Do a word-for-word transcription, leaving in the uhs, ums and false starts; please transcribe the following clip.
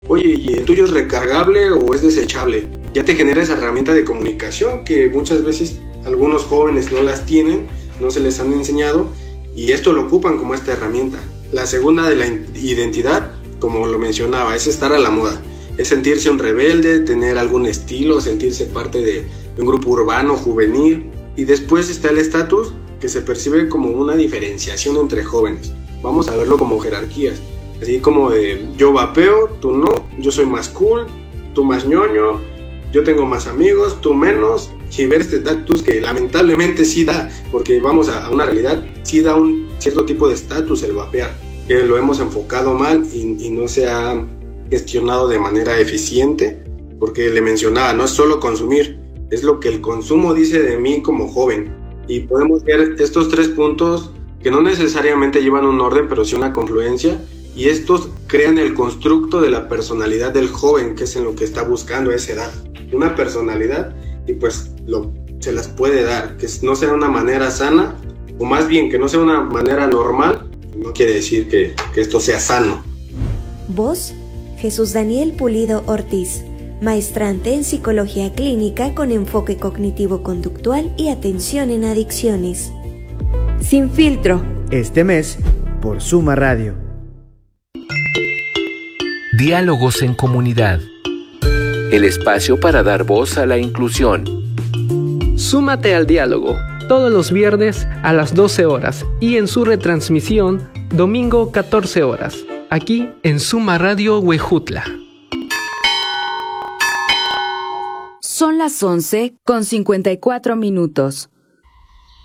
Oye, ¿y el tuyo es recargable o es desechable? Ya te genera esa herramienta de comunicación que muchas veces algunos jóvenes no las tienen, no se les han enseñado y esto lo ocupan como esta herramienta. La segunda de la identidad, como lo mencionaba, es estar a la moda. Es sentirse un rebelde, tener algún estilo, sentirse parte de un grupo urbano, juvenil. Y después está el estatus, que se percibe como una diferenciación entre jóvenes. Vamos a verlo como jerarquías. Así como de yo vapeo, tú no, yo soy más cool, tú más ñoño, yo tengo más amigos, tú menos. Y ver este estatus que lamentablemente sí da, porque vamos a una realidad, sí da un cierto tipo de estatus el vapear, que lo hemos enfocado mal y, y no se ha gestionado de manera eficiente, porque le mencionaba, no es solo consumir, es lo que el consumo dice de mí como joven. Y podemos ver estos tres puntos que no necesariamente llevan un orden, pero sí una confluencia, y estos crean el constructo de la personalidad del joven, que es en lo que está buscando a esa edad. Una personalidad, y pues lo, se las puede dar, que no sea una manera sana, o más bien que no sea una manera normal, no quiere decir que, que esto sea sano. Voz, Jesús Daniel Pulido Ortiz, maestrante en Psicología Clínica con enfoque cognitivo-conductual y atención en adicciones. Sin filtro. Este mes, por Suma Radio. Diálogos en comunidad. El espacio para dar voz a la inclusión. Súmate al diálogo, todos los viernes a las doce horas y en su retransmisión, domingo catorce horas, aquí en Suma Radio Huejutla. Son las once con cincuenta y cuatro minutos.